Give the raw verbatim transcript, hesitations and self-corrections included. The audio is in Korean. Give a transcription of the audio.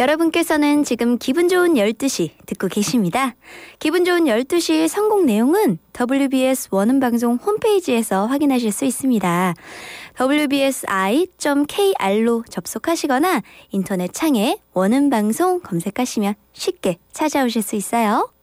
여러분께서는 지금 기분 좋은 열두 시 듣고 계십니다. 기분 좋은 열두 시 선곡 내용은 더블유비에스 원음방송 홈페이지에서 확인하실 수 있습니다. 더블유비에스 아이 닷 케이알로 접속하시거나 인터넷 창에 원음방송 검색하시면 쉽게 찾아오실 수 있어요.